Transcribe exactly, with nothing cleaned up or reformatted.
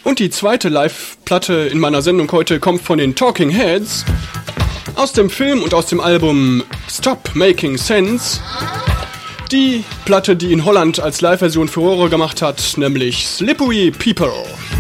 Und die zweite Live-Platte in meiner Sendung heute kommt von den Talking Heads aus dem Film und aus dem Album Stop Making Sense. Die Platte, die in Holland als Live-Version Furore gemacht hat, nämlich Slippery People.